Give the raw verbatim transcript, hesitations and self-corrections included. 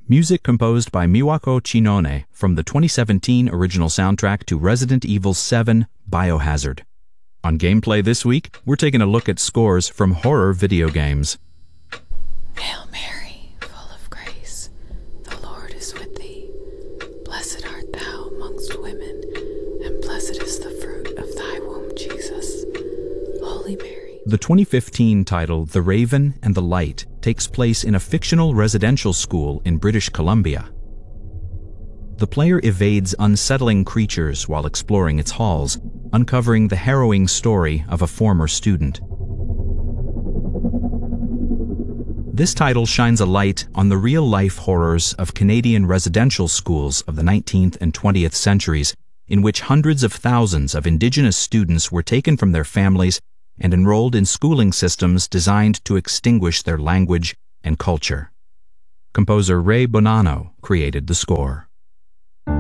Music composed by Miwako Chinone from the twenty seventeen original soundtrack to Resident Evil seven Biohazard. On Gameplay this week, we're taking a look at scores from horror video games. Hail Mary, full of grace, the Lord is with thee. Blessed art thou amongst women, and blessed is the fruit of thy womb, Jesus. Holy Mary. The twenty fifteen title The Raven and the Light takes place in a fictional residential school in British Columbia. The player evades unsettling creatures while exploring its halls, uncovering the harrowing story of a former student. This title shines a light on the real-life horrors of Canadian residential schools of the nineteenth and twentieth centuries, in which hundreds of thousands of Indigenous students were taken from their families and enrolled in schooling systems designed to extinguish their language and culture. Composer Ray Bonanno created the score.